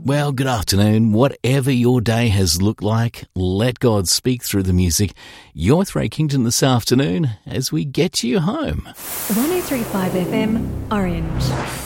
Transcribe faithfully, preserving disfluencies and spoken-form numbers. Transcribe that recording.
Well, good afternoon. Whatever your day has looked like, let God speak through the music. You're with Ray Kington this afternoon as we get you home. one oh three point five F M, Orange.